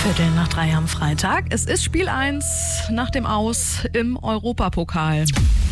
Viertel nach 3 am Freitag. Es ist Spiel 1 nach dem Aus im Europapokal.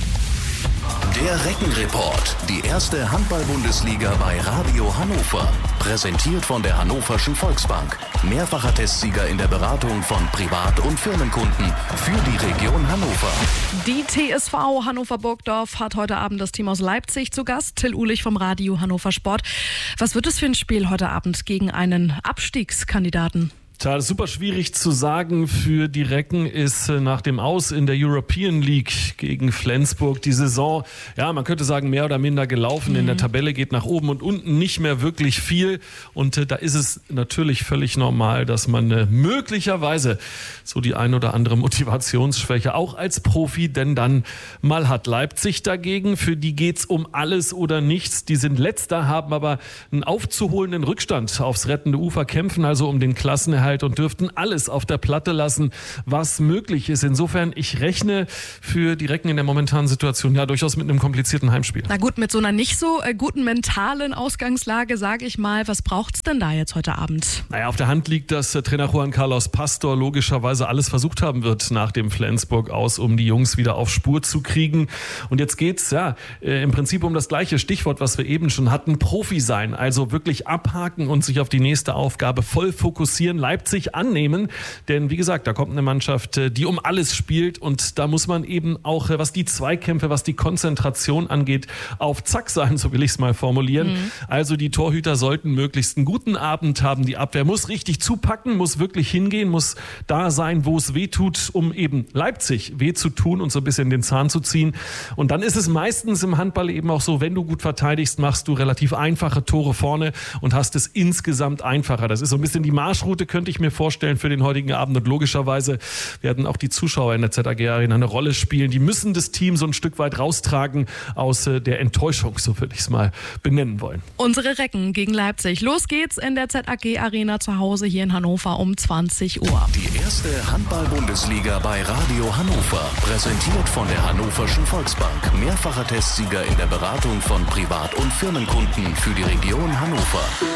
Der Reckenreport, die erste Handball-Bundesliga bei Radio Hannover. Präsentiert von der Hannoverschen Volksbank. Mehrfacher Testsieger in der Beratung von Privat- und Firmenkunden für die Region Hannover. Die TSV Hannover-Burgdorf hat heute Abend das Team aus Leipzig zu Gast. Till Uhlich vom Radio Hannover Sport. Was wird es für ein Spiel heute Abend gegen einen Abstiegskandidaten? Tja, das ist super schwierig zu sagen. Für die Recken ist nach dem Aus in der European League gegen Flensburg die Saison, ja, man könnte sagen, mehr oder minder gelaufen. In der Tabelle geht nach oben und unten nicht mehr wirklich viel. Und da ist es natürlich völlig normal, dass man möglicherweise so die ein oder andere Motivationsschwäche auch als Profi denn dann mal hat. Leipzig dagegen, für die geht's um alles oder nichts. Die sind Letzter, haben aber einen aufzuholenden Rückstand aufs rettende Ufer, kämpfen also um den Klassenerhalt und dürften alles auf der Platte lassen, was möglich ist. Insofern, ich rechne für die Recken in der momentanen Situation ja durchaus mit einem komplizierten Heimspiel. Na gut, mit so einer nicht so guten mentalen Ausgangslage, sage ich mal, was braucht's denn da jetzt heute Abend? Naja, auf der Hand liegt, dass Trainer Juan Carlos Pastor logischerweise alles versucht haben wird nach dem Flensburg aus, um die Jungs wieder auf Spur zu kriegen. Und jetzt geht's ja im Prinzip um das gleiche Stichwort, was wir eben schon hatten, Profi sein. Also wirklich abhaken und sich auf die nächste Aufgabe voll fokussieren, Leipzig annehmen, denn wie gesagt, da kommt eine Mannschaft, die um alles spielt und da muss man eben auch, was die Zweikämpfe, was die Konzentration angeht, auf Zack sein, so will ich es mal formulieren. Also die Torhüter sollten möglichst einen guten Abend haben, die Abwehr muss richtig zupacken, muss wirklich hingehen, muss da sein, wo es weh tut, um eben Leipzig weh zu tun und so ein bisschen den Zahn zu ziehen. Und dann ist es meistens im Handball eben auch so, wenn du gut verteidigst, machst du relativ einfache Tore vorne und hast es insgesamt einfacher. Das ist so ein bisschen die Marschroute, könnte ich mir vorstellen, für den heutigen Abend. Und logischerweise werden auch die Zuschauer in der ZAG Arena eine Rolle spielen. Die müssen das Team so ein Stück weit raustragen aus der Enttäuschung, so würde ich es mal benennen wollen. Unsere Recken gegen Leipzig. Los geht's in der ZAG Arena zu Hause hier in Hannover um 20 Uhr. Die erste Handball-Bundesliga bei Radio Hannover. Präsentiert von der Hannoverschen Volksbank. Mehrfacher Testsieger in der Beratung von Privat- und Firmenkunden für die Region Hannover.